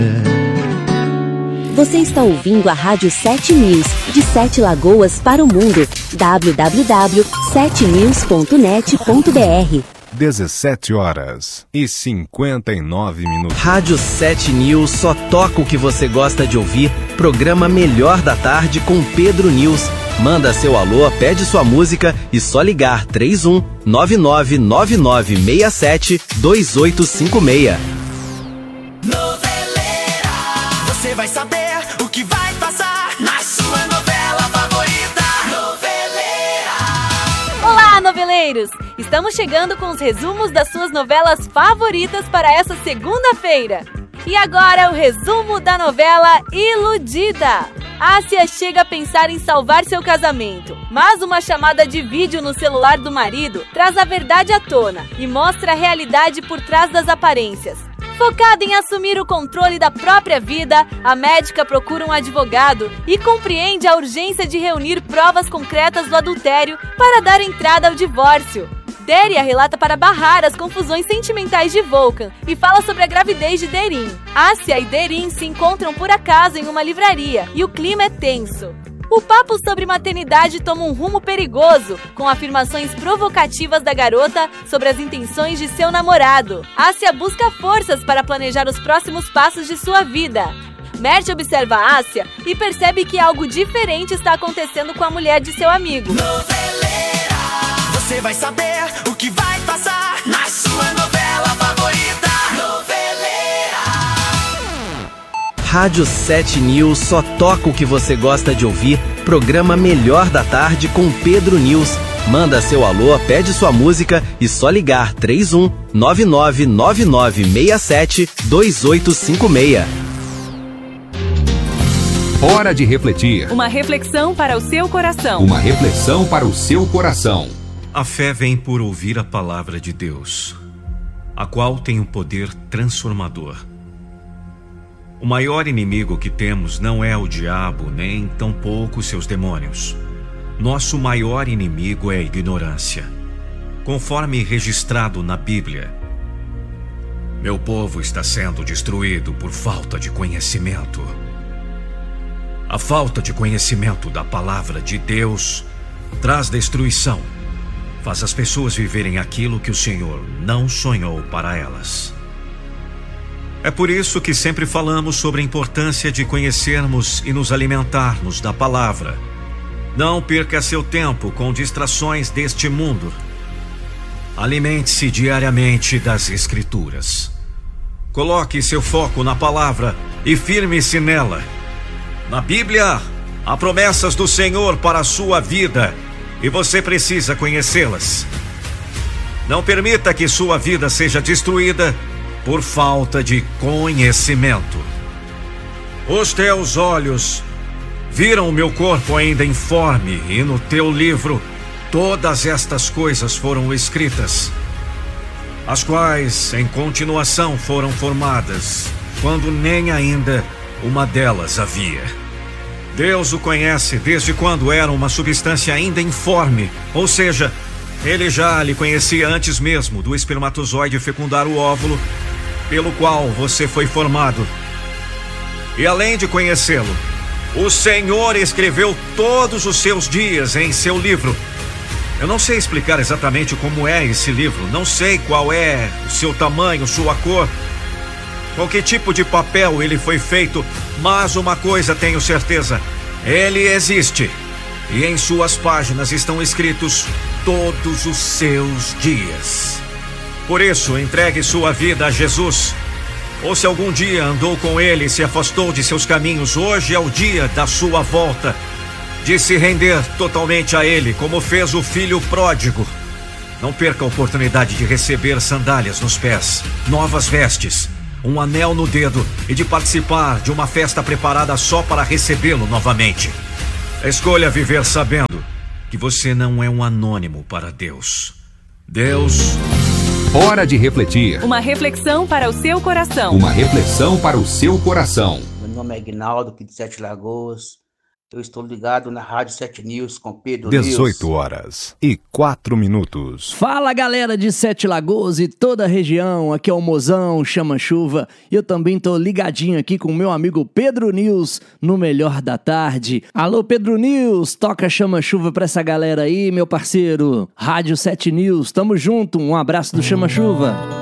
Você está ouvindo a Rádio 7 News, de 7 Lagoas para o mundo. www.7news.net.br 17h59. Rádio 7 News só toca o que você gosta de ouvir. Programa Melhor da Tarde com Pedro News. Manda seu alô, pede sua música e só ligar 31 999967 2856. Noveleira, você vai saber o que vai passar na sua novela favorita. Noveleira. Olá, noveleiros! Estamos chegando com os resumos das suas novelas favoritas para essa segunda-feira. E agora o resumo da novela Iludida. Ásia chega a pensar em salvar seu casamento, mas uma chamada de vídeo no celular do marido traz a verdade à tona e mostra a realidade por trás das aparências. Focada em assumir o controle da própria vida, a médica procura um advogado e compreende a urgência de reunir provas concretas do adultério para dar entrada ao divórcio. Deria relata para barrar as confusões sentimentais de Volkan e fala sobre a gravidez de Derin. Ásia e Derin se encontram por acaso em uma livraria e o clima é tenso. O papo sobre maternidade toma um rumo perigoso, com afirmações provocativas da garota sobre as intenções de seu namorado. Ásia busca forças para planejar os próximos passos de sua vida. Mert observa Ásia e percebe que algo diferente está acontecendo com a mulher de seu amigo. Noveleira, você vai saber o que vai passar na sua novela favorita. Noveleira. Rádio 7 News só toca o que você gosta de ouvir. Programa Melhor da Tarde com Pedro News. Manda seu alô, pede sua música e só ligar 31 999967 2856. Hora de refletir. Uma reflexão para o seu coração. Uma reflexão para o seu coração. A fé vem por ouvir a palavra de Deus, a qual tem um poder transformador. O maior inimigo que temos não é o diabo, nem tampouco seus demônios. Nosso maior inimigo é a ignorância, conforme registrado na Bíblia. Meu povo está sendo destruído por falta de conhecimento. A falta de conhecimento da palavra de Deus traz destruição. Faz as pessoas viverem aquilo que o Senhor não sonhou para elas. É por isso que sempre falamos sobre a importância de conhecermos e nos alimentarmos da palavra. Não perca seu tempo com distrações deste mundo. Alimente-se diariamente das Escrituras. Coloque seu foco na palavra e firme-se nela. Na Bíblia, há promessas do Senhor para a sua vida e você precisa conhecê-las. Não permita que sua vida seja destruída por falta de conhecimento. Os teus olhos viram o meu corpo ainda informe, e no teu livro todas estas coisas foram escritas, as quais em continuação foram formadas, quando nem ainda uma delas havia. Deus o conhece desde quando era uma substância ainda informe, ou seja, ele já lhe conhecia antes mesmo do espermatozoide fecundar o óvulo, pelo qual você foi formado. E além de conhecê-lo, o Senhor escreveu todos os seus dias em seu livro. Eu não sei explicar exatamente como é esse livro, não sei qual é o seu tamanho, sua cor, com que tipo de papel ele foi feito, mas uma coisa tenho certeza: ele existe. E em suas páginas estão escritos todos os seus dias. Por isso, entregue sua vida a Jesus. Ou se algum dia andou com ele e se afastou de seus caminhos, hoje é o dia da sua volta, de se render totalmente a ele, como fez o filho pródigo. Não perca a oportunidade de receber sandálias nos pés, novas vestes, um anel no dedo e de participar de uma festa preparada só para recebê-lo novamente. Escolha viver sabendo que você não é um anônimo para Deus. Deus... Hora de refletir. Uma reflexão para o seu coração. Uma reflexão para o seu coração. Meu nome é Aguinaldo, aqui de Sete Lagoas. Eu estou ligado na Rádio 7 News com Pedro 18 horas e 4 minutos. Fala, galera de Sete Lagoas e toda a região, aqui é o Mozão, Chama-Chuva, e eu também tô ligadinho aqui com o meu amigo Pedro News no Melhor da Tarde. Alô, Pedro News, toca Chama-Chuva pra essa galera aí, meu parceiro. Rádio 7 News, tamo junto, um abraço do Chama-Chuva.